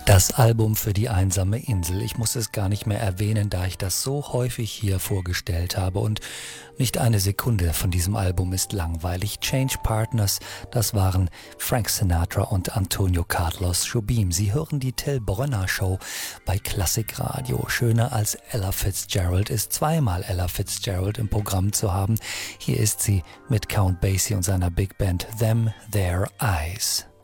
Das Album für die einsame Insel. Ich muss es gar nicht mehr erwähnen, da ich das so häufig hier vorgestellt habe und nicht eine Sekunde von diesem Album ist langweilig. Change Partners, das waren Frank Sinatra und Antonio Carlos Jobim. Sie hören die Till Brönner Show bei Klassikradio. Schöner als Ella Fitzgerald ist zweimal Ella Fitzgerald im Programm zu haben. Hier ist sie mit Count Basie und seiner Big Band Them Their Eyes.